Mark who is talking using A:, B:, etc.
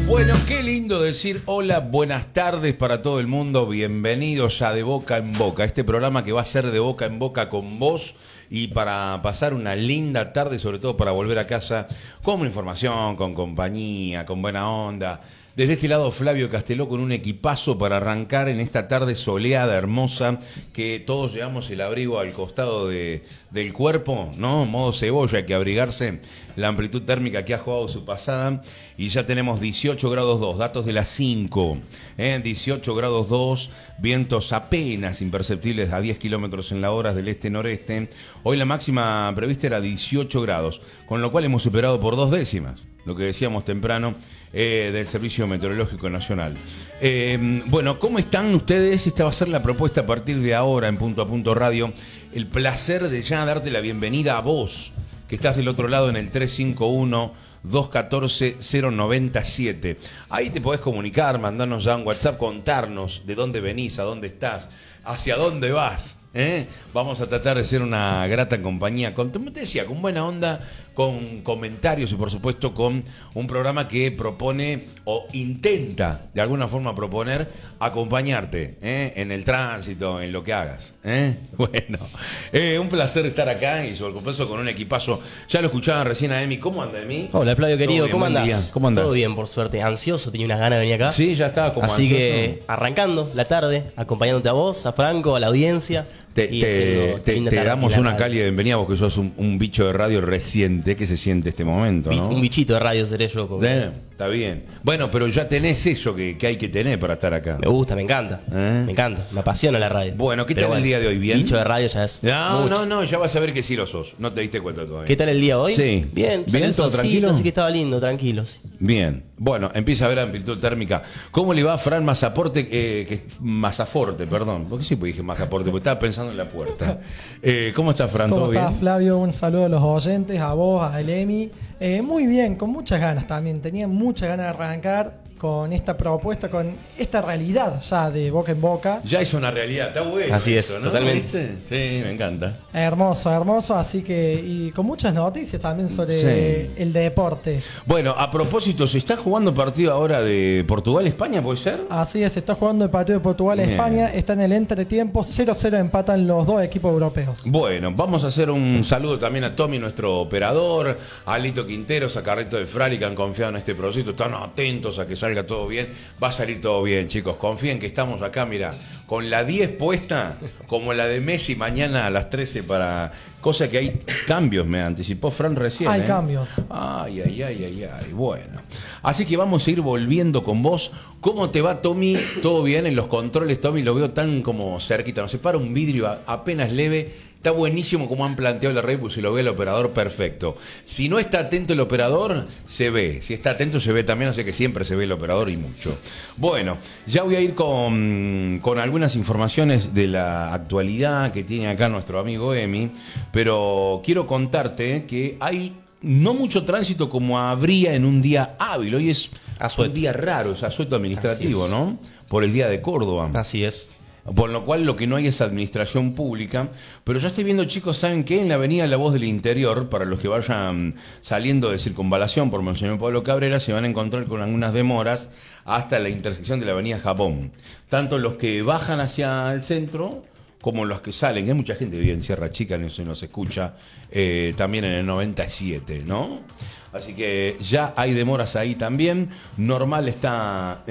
A: Bueno, qué lindo decir hola, buenas tardes para todo el mundo. Bienvenidos a De Boca en Boca, este programa que va a ser de boca en boca con vos y para pasar una linda tarde, sobre todo para volver a casa con información, con compañía, con buena onda. Desde este lado, Flavio Casteló con un equipazo para arrancar en esta tarde soleada, hermosa, que todos llevamos el abrigo al costado del cuerpo, ¿no? Modo cebolla, hay que abrigarse. La amplitud térmica que ha jugado su pasada y ya tenemos 18 grados 2, datos de las 5, 18 grados 2, vientos apenas imperceptibles a 10 kilómetros en la hora del este-noreste. Hoy la máxima prevista era 18 grados, con lo cual hemos superado por 2 décimas, lo que decíamos temprano, del Servicio Meteorológico Nacional. Bueno, ¿cómo están ustedes? Esta va a ser la propuesta a partir de ahora en Punto a Punto Radio. El placer de ya darte la bienvenida a vos, que estás del otro lado en el 351-214-097. Ahí te podés comunicar, mandarnos ya un WhatsApp, contarnos de dónde venís, a dónde estás, hacia dónde vas. Vamos a tratar de ser una grata compañía, como te decía, con buena onda, con comentarios y por supuesto con un programa que propone o intenta de alguna forma proponer acompañarte en el tránsito, en lo que hagas. Bueno, un placer estar acá y sobre todo con un equipazo. Ya lo escuchaban recién a Emi. ¿Cómo anda, Emi?
B: Hola, Flavio querido, ¿cómo andás?
A: ¿Cómo andás?
B: Todo bien, por suerte. Ansioso, tenía unas ganas de venir acá.
A: Sí, ya estaba como
B: así
A: ansioso.
B: Que arrancando la tarde, acompañándote a vos, a Franco, a la audiencia.
A: Te damos una cálida bienvenida, vos que sos un bicho de radio reciente. ¿Qué se siente este momento, no?
B: Un bichito de radio seré yo.
A: Está bien. Bueno, pero ya tenés eso que hay que tener para estar acá.
B: Me gusta, me encanta. Me encanta, me apasiona la radio.
A: Bueno, ¿qué tal el día de hoy? ¿Bien?
B: Bicho de radio ya es.
A: No, ya vas a ver que sí lo sos. No te diste cuenta todavía.
B: ¿Qué tal el día hoy?
A: Sí.
B: Bien,
A: ¿todo tranquilo?
B: Así que estaba lindo, tranquilo. Sí.
A: Bien. Bueno, empieza a ver la amplitud térmica. ¿Cómo le va a Fran Mazaforte, perdón? ¿Por qué siempre dije Mazaporte? Porque estaba pensando en la puerta. ¿Cómo está, Fran?
C: ¿Cómo
A: ¿Todo bien?
C: estás, Flavio? Un saludo a los oyentes, a vos, a Elemi. Muy bien, con muchas ganas también. Tenía muchas ganas de arrancar con esta propuesta, con esta realidad ya de boca en boca.
A: Ya es una realidad, está bueno.
B: Así
A: eso,
B: es,
A: ¿no?
B: totalmente.
A: ¿Viste? Sí, me encanta.
C: Hermoso, hermoso. Así que, y con muchas noticias también sobre el deporte.
A: Bueno, a propósito, ¿se está jugando partido ahora de Portugal-España, puede ser?
C: Así es, se está jugando el partido de Portugal-España. Está en el entretiempo, 0-0 empatan los dos equipos europeos.
A: Bueno, vamos a hacer un saludo también a Tommy, nuestro operador, a Alito Quinteros, a Carreto de Frari, que han confiado en este proyecto. Están atentos a que salga todo bien. Va a salir todo bien, chicos. Confíen que estamos acá, mira, con la 10 puesta, como la de Messi mañana a las 13 para... Cosa que hay cambios, me anticipó Fran recién.
C: Hay cambios.
A: Ay. Bueno. Así que vamos a ir volviendo con vos. ¿Cómo te va, Tommy? ¿Todo bien en los controles, Tommy? Lo veo tan como cerquita. Nos separa un vidrio apenas leve. Está buenísimo como han planteado la red, pues si lo ve el operador, perfecto. Si no está atento el operador, se ve. Si está atento, se ve también, así que siempre se ve el operador y mucho. Bueno, ya voy a ir con algunas informaciones de la actualidad que tiene acá nuestro amigo Emi, pero quiero contarte que hay no mucho tránsito como habría en un día hábil. Hoy es un día raro, es asueto administrativo, ¿no? Por el Día de Córdoba.
B: Así es.
A: Por lo cual lo que no hay es administración pública. Pero ya estoy viendo, chicos, ¿saben qué? En la avenida La Voz del Interior, para los que vayan saliendo de Circunvalación por Monseñor Pablo Cabrera, se van a encontrar con algunas demoras hasta la intersección de la avenida Japón. Tanto los que bajan hacia el centro como los que salen. Hay mucha gente que vive en Sierra Chica, no se nos escucha, también en el 97, ¿no? Así que ya hay demoras ahí también. Normal está